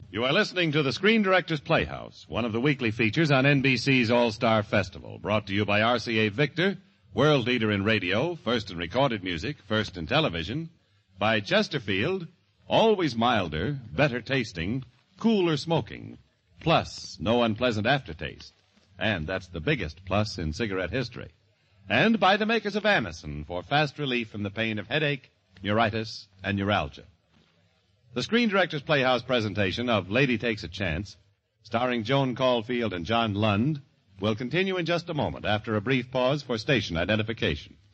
You are listening to the Screen Directors Playhouse, one of the weekly features on NBC's All-Star Festival, brought to you by RCA Victor, world leader in radio, first in recorded music, first in television, by Chesterfield, always milder, better tasting, cooler smoking, plus no unpleasant aftertaste. And that's the biggest plus in cigarette history. And by the makers of Anacin for fast relief from the pain of headache, neuritis, and neuralgia. The Screen Directors Playhouse presentation of Lady Takes a Chance, starring Joan Caulfield and John Lund, will continue in just a moment after a brief pause for station identification.